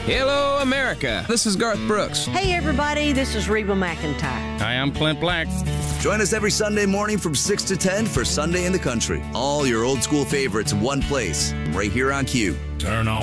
Hello, America. This is Garth Brooks. Hey, everybody, this is Reba McEntire. Hi, I'm Clint Black. Join us every Sunday morning from 6 to 10 for Sunday in the Country. All your old school favorites in one place, right here on Q. Turn on.